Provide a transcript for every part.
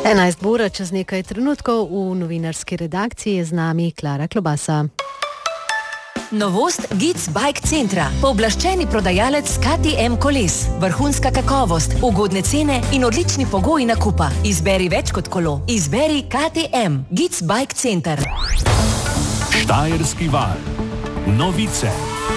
11 ura čez nekaj trenutkov v novinarski redakciji je z nami Klara Klobasa. Novost Gic Bike Centra. Pooblaščeni prodajalec KTM koles. Vrhunska kakovost, ugodne cene in odlični pogoji nakupa. Izberi več kot kolo. Izberi KTM. Gic Bike Center. Štajerski val. Novice.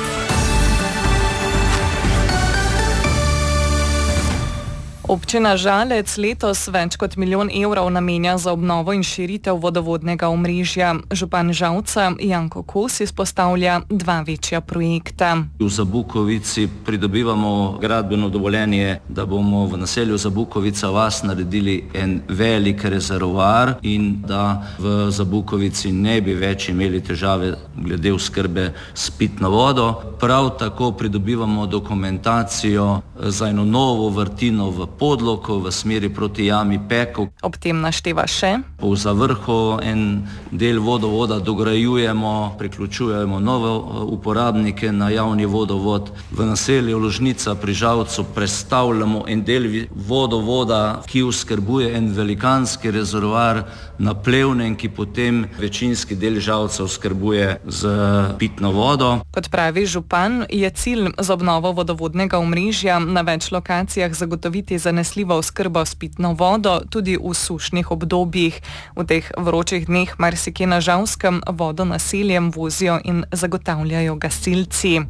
Občina Žalec letos več kot 1 milijon evrov namenja za obnovo in širitev vodovodnega omrežja. Župan Žalca Janko Kos izpostavlja 2 večja projekta. V Zabukovici pridobivamo gradbeno dovoljenje, da bomo v naselju Zabukovica vas naredili en velik rezervoar in da v Zabukovici ne bi več imeli težave glede oskrbe s pitno vodo. Prav tako pridobivamo dokumentacijo za eno novo vrtino v Podloko v smeri proti jami Pekov. Ob tem našteva še: v Zavrhu en del vodovoda dograjujemo, priključujemo nove uporabnike na javni vodovod. V naselju Ložnica pri Žalcu prestavljamo en del vodovoda, ki oskrbuje en velikanski rezervoar na Plevnem, ki potem večinski del Žalca oskrbuje z pitno vodo. Kot pravi župan, je cilj za obnovo vodovodnega omrežja na več lokacijah zagotoviti zanesljivo oskrbo s pitno vodo tudi v sušnih obdobjih. V teh vročih dneh marsikje na Žalskem vodo naseljem vozijo in zagotavljajo gasilci.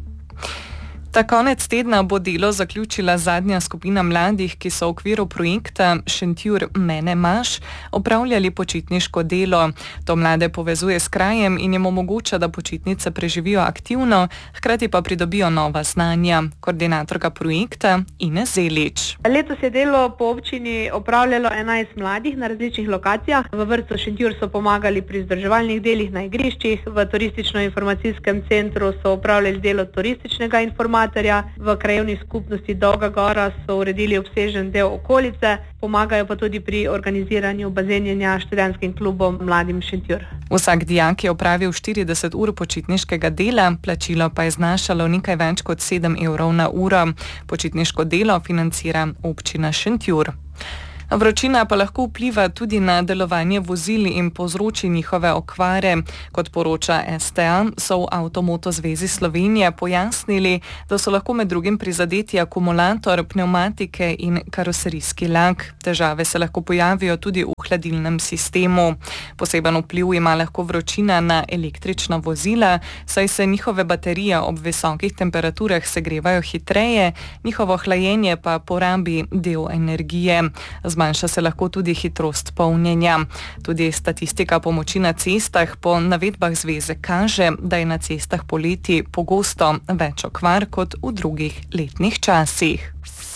Ta konec tedna bo delo zaključila zadnja skupina mladih, ki so v okviru projekta Šentjur mene maš opravljali počitniško delo. To mlade povezuje s krajem in jim omogoča, da počitnice preživijo aktivno, hkrati pa pridobijo nova znanja. Koordinatorka projekta Ines Zelič. Letos je delo po občini opravljalo 11 mladih na različnih lokacijah. V vrtcu Šentjur so pomagali pri vzdrževalnih delih na igriščih, v turistično-informacijskem centru so opravljali delo turističnega informatorja, v krajevni skupnosti Dolga Gora so uredili obsežen del okolice, pomagajo pa tudi pri organiziranju bazenjenja študentskim klubom Mladim Šentjur. Vsak dijak je opravil 40 ur počitniškega dela, plačilo pa je znašalo nekaj več kot 7 evrov na uro. Počitniško delo financira občina Šentjur. Vročina pa lahko vpliva tudi na delovanje vozil in povzroči njihove okvare. Kot poroča STA, so v Avtomoto zvezi Slovenije pojasnili, da so lahko med drugim prizadeti akumulator, pnevmatike in karoserijski lak. Težave se lahko pojavijo tudi v hladilnem sistemu. Poseben vpliv ima lahko vročina na električna vozila, saj se njihove baterije ob visokih temperaturah segrevajo hitreje, njihovo hlajenje pa porabi del energije. Zmanjša se lahko tudi hitrost polnjenja. Tudi statistika pomoči na cestah po navedbah zveze kaže, da je na cestah poleti pogosto več okvar kot v drugih letnih časih.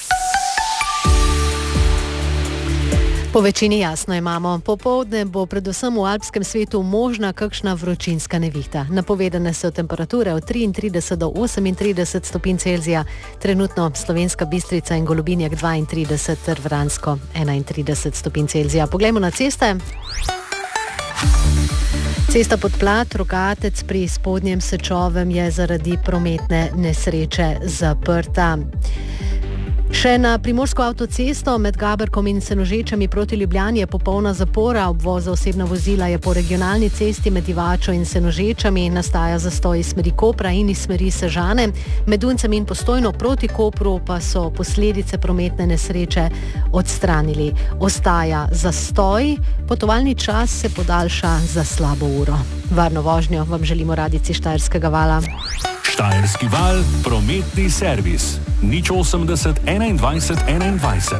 Po večini jasno imamo. Popoldne bo predvsem v alpskem svetu možna kakšna vročinska nevihta. Napovedane so temperature od 33 do 38 stopinj Celzija, trenutno Slovenska Bistrica in Golobinjak 32 ter Vransko 31 stopinj Celzija. Poglejmo na ceste. Cesta Podplat Rogatec pri Spodnjem Sečovem je zaradi prometne nesreče zaprta. Še na primorsko avtocesto med Gaberkom in Senožečami proti Ljubljani je popolna zapora. Obvoz za osebna vozila je po regionalni cesti med Divačo in Senožečami, nastaja zastoj iz smeri Kopra in iz smeri Sežane. Med Duncem in Postojno proti Kopru pa so posledice prometne nesreče odstranili. Ostaja zastoj, potovalni čas se podaljša za slabo uro. Varno vožnjo vam želimo radijci Štajerskega vala. Štajerski val, prometni servis. 080 21 21.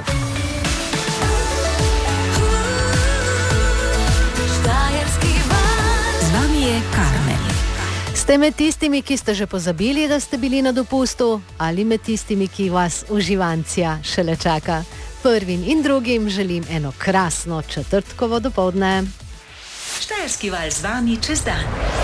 Z vami je Karmen. Ste med tistimi, ki ste že pozabili, da ste bili na dopustu, ali med tistimi, ki vas uživancija šele čaka? Prvim in drugim želim eno krasno četrtkovo dopoldne. Štajerski val z vami čez dan.